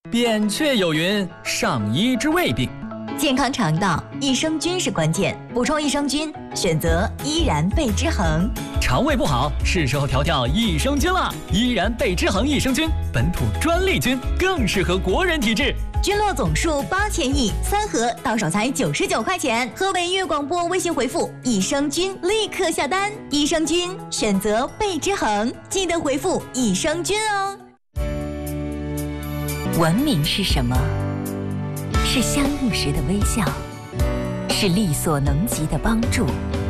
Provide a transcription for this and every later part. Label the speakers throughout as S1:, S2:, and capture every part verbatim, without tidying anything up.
S1: 扁鹊有云：“上医之未病。”
S2: 健康肠道，益生菌是关键。补充益生菌，选择依然贝之恒。
S1: 肠胃不好，是时候调调益生菌了。依然贝之恒益生菌，本土专利菌，更适合国人体质。
S2: 菌落总数八千亿，三盒到手才九十九块钱。河北音乐广播微信回复“益生菌”，立刻下单。益生菌选择贝之恒，记得回复“益生菌”哦。
S3: 文明是什么？是相遇时的微笑，是力所能及的帮助，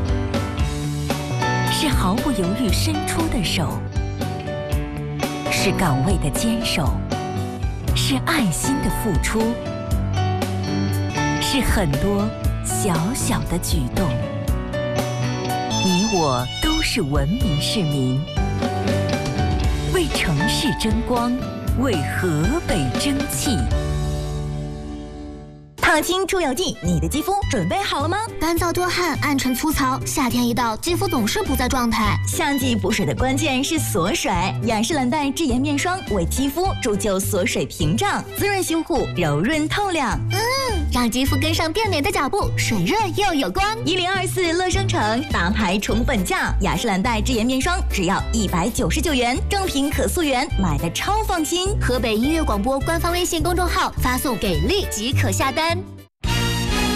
S3: 是毫不犹豫伸出的手，是岗位的坚守，是爱心的付出，是很多小小的举动。你我都是文明市民，为城市争光，为河北争气。
S2: 烫青出油剂，你的肌肤准备好了吗？
S4: 干燥多汗、暗沉粗糙，夏天一到，肌肤总是不在状态。
S2: 夏季补水的关键是锁水，雅诗兰黛智妍面霜为肌肤铸就锁水屏障，滋润修护，柔润透亮。
S4: 嗯，让肌肤跟上变美的脚步，水润又有光。
S2: 一零二四乐生城大牌宠粉价，雅诗兰黛智妍面霜只要一百九十九元，正品可溯源，买的超放心。
S4: 河北音乐广播官方微信公众号发送给力即可下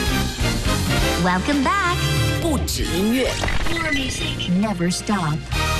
S4: 单。Welcome back，
S3: 不止音乐
S4: ，Your music never stop。